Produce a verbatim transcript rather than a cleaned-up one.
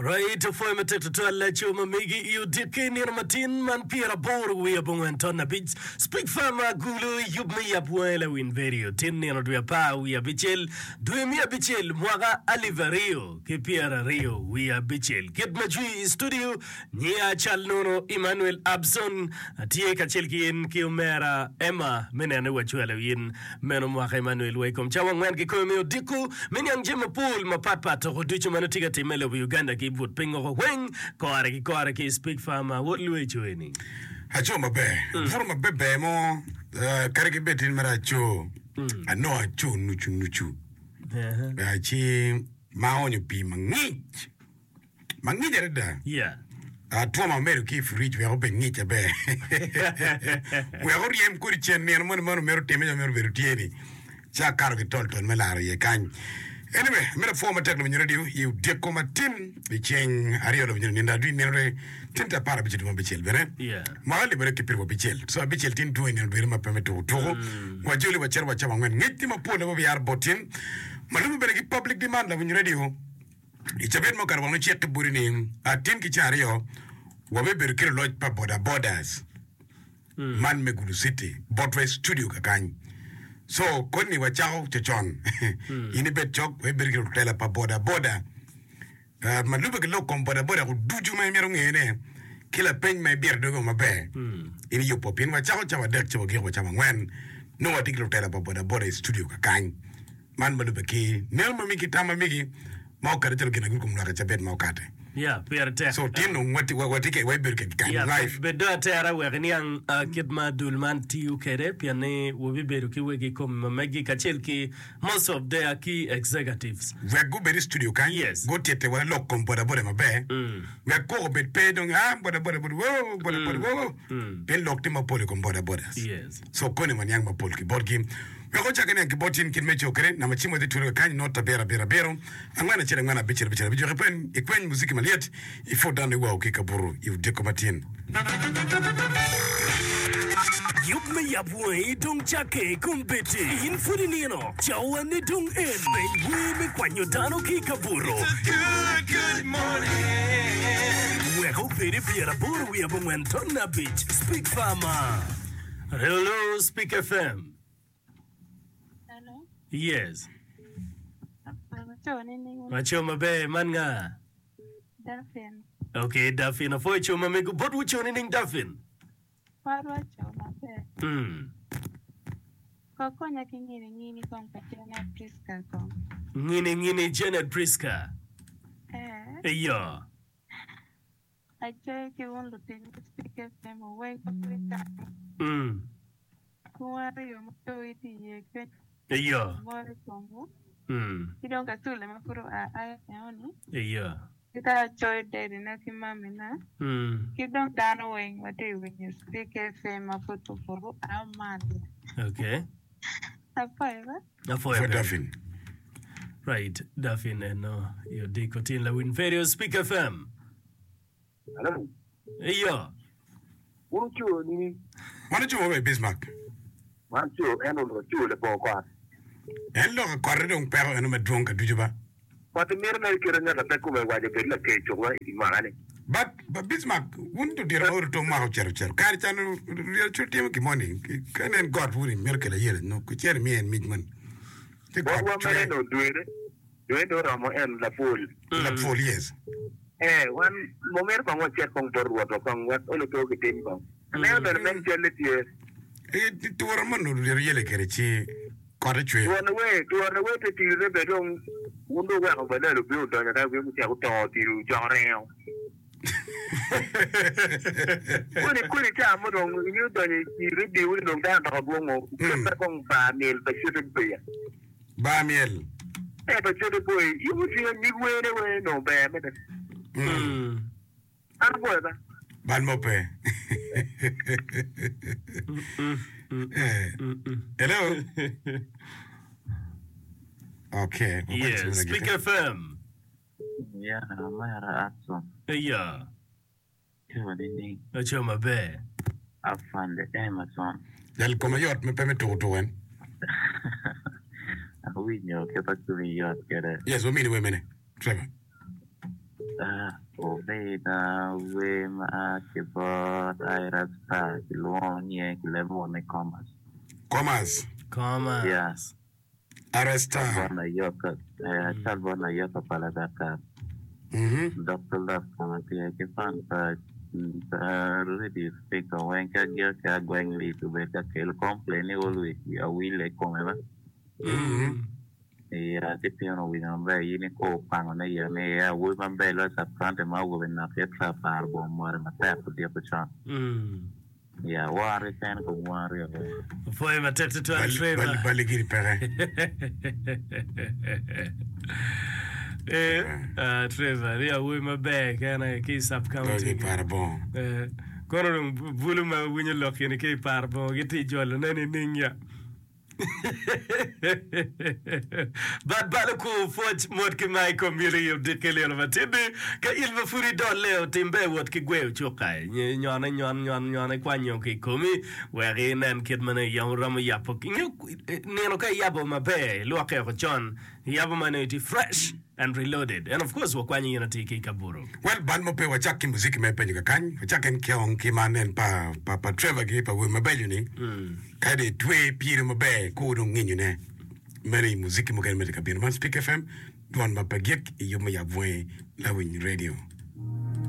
Right, for me to tell let you mamigi you dikin in matin man pira bor we abong antona bits speak fama gulu you me abuela win video tin no dua pa we abichel dua mi abichel mwaga alivario ke pira rio we abichel get majui studio nia chalnono Emmanuel Abson tie kachelkin kiumera Emma menene wachuela win meno mwaga Emmanuel welcome chawang man ke komeo diku menyang jema pool mapapa to duchu manotiga timele Uganda ki vote pingo wing kore ki kore ki speak farmer what lu echoini acho mabe for mabe be mo kare ki betin mara cho ano acho nuchu nuchu eh achi maonyo pi mangi mangi derda yeah a to ma mero ki fridge we open ngi be we ori em kuri chen ne mo mo mero teme mero veru tieni cha karo ki tol ton melara ye kan. Anyway, mera former tech when you radio, you did come a tin, the chain, Ario of Ninda, Dinner, Tinta para bichel mo bichel, bene? Yeah. Mali bere ke pirwo bichel. So bichel tin two in very ma permetto to. Wa joli wa cher wa chama ngwen ngiti ma pole wo yar botin. Malu bere ki public demand when you radio. Ichabet mo karwa no check buri ni a tin ki chario. Wa be bere ke lodge pa border borders. Man me gulu city, Botway studio kakany. So koni wa chao chochon ini bet chok we bergi tela pa boda boda uh, maluba ke lo kom boda boda ku duju mai mero ngene kila pen mai bier dogo mabe ini yo popin wa chao chao dek chao ge wa chama ngwen no wa tiklo tela pa boda boda studio ka kan man maluba ki nel ma miki tama miki mau kare telo kina gulkum na ka chabet mau kate yeah pier te so tino ngwati wa watike wa bergi kan yeah, live bedo tera we ni ang uh, kidma dulman tiu kere piane wo biberu ki wegi kom magi kachel ki most of their key executives we go beri studio kan yes go tete wa lo kom boda boda mabe mm. we go bet pe dong ah boda boda boda wo boda boda wo ben lokti ma pole kom boda boda yes so kone manyang ma pole ki borgi we go chakene ki botin kin mecho kere na machimo de turu kan nota bera bera bero angwana chere ngwana bichira bichira bijo repen ikwen muziki maliet ifo dane wa ukikaburu you dekomatin Yup me yabwe dong chake kumbete infuri nino chawa ni dong en we me kwanyo tano kikaburo Good, good morning. we hope very piera buru we abong antona beach speak farmer hello speak F M Hello. yes Machoni ni machoma be manga Dolphin. okay Daffin afo choma me go but which one ning Daffin Parwa choma pe. hmm Koko nya kingiri ngini kong patiana Priska kong. ngine ngine Janet Priska Eh. yeah Ache ki un lutin speak fm way ko Priska. hmm Kuwari yo mo iti ye ke. yeah Mori kongo. hmm Kidonga tule makuru a a yaoni. yeah Kita joy dedi na kimami na. hmm Kidong dano wing wati when you speak fm afutu furu amali. okay Apa eva? afo for Daffin right Daffin and no you dicotin la win video speak F M Hello. yeah Unchu ni mana chuo we Bismarck manchu eno lo chu le po kwa. hello korre dong pero eno medron ka dujuba Pati mer na kira na ta ku me waje be la ke chu wa i mane. but but Bismarck wunto dira or to ma cher cher kar chanu real chutim ki morning kanen god wuri merkele yele no ku cher mi en midman te Wa wa god me no duere. Duere ro mo en la pol. la folies Eh wan mo mer pa mo cher kong por wa to kong wa o lo to ke tin kong. Ne o der men cher le tie. e to war man no real yele kere chi korre chwe Tu na we tu na we te ti re be dong undo wa ko be le bi o do na ta we mu tia ko to ti ru jo re. Kuni kuni ta mo dong ni do ni ti re bi u dong da ta bo mo. Ta kong ba mel ba shi te be. ba miel Eh, but you're the boy, you would see a new way away, no bad. hmm I'm going to ban mo pe Eh, hello okay yeah speak F M Yeah, mara aso. yeah Kiwa dini. achoma be Afande Emerson. del como yot me pe me to to en We know que pa tu yot kere. yes o mini we mene Trevor Ah, Oveda, Wema, Kibot, Irasta, Kilonia, Kilebone, Commerce. Commerce. Commerce. Yes. Arresta. Bona Yoka, Talbona Yoka Paladaka. Mhm. Doctor Love, Kamatia, Kifan, really speak of Wanka, Gilka, going to better kill complain always. You will like come. Mhm. Yeah, the piano with a very unique pang on a year, may a woman bailers up front and mouth with a petra parbo more than a tap to the upper chart. Mm. Yeah, war can go warrior. Foi matete tu Bali Trevor. bali giri pere. Eh, uh, Trevor, yeah, we my bag and I kiss up Dogi county. para bon. Eh, kono buluma winyo lock in ke parbo geti jolo nani ninja. But Balaku fought Motki my community of the Kelly of a Tibi, Kailva Furi don't leo Timbe what Kigwe Chokai, Yon and Yon Yon Yon Quanyoki Kumi, wherein and Kidman a young Rama Yapok, Nenoka Yabo Mabe, Loka John, Yabamanity fresh and reloaded. And of course, Wakwanyi Unity Kaburu. Well, ban mo pe wachaki muziki me pe nyaka kan, wachaken kiong kimanen pa pa pa Trevor gi pa we mabelu ni. Kade twe pire mabe ko do nginyu ne. Meri muziki mo kan me ka bin man Speak F M, duan ma pa gek yo me ya voe la win radio.